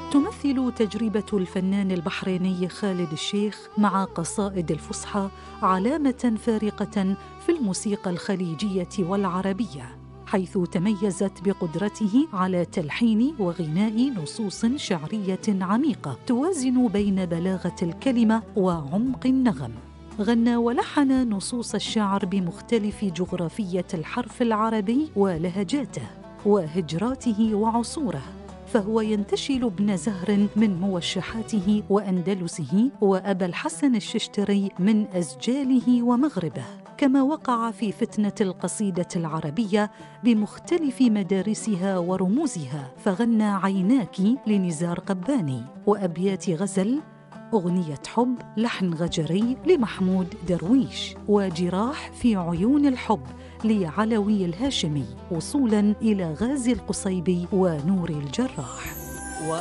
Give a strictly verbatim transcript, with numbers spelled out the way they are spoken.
تمثل تجربة الفنان البحريني خالد الشيخ مع قصائد الفصحى علامة فارقة في الموسيقى الخليجية والعربية، حيث تميزت بقدرته على تلحين وغناء نصوص شعرية عميقة توازن بين بلاغة الكلمة وعمق النغم. غنى ولحن نصوص الشعر بمختلف جغرافية الحرف العربي ولهجاته وهجراته وعصوره، فهو ينتشل ابن زهر من موشحاته وأندلسه، وأبا الحسن الششتري من أسجاله ومغربه، كما وقع في فتنة القصيدة العربية بمختلف مدارسها ورموزها، فغنى عيناك لنزار قباني، وأبيات غزل، أغنية حب لحن غجري لمحمود درويش، وجراح في عيون الحب لعلوي الهاشمي، وصولاً إلى غازي القصيبي ونور الجراح.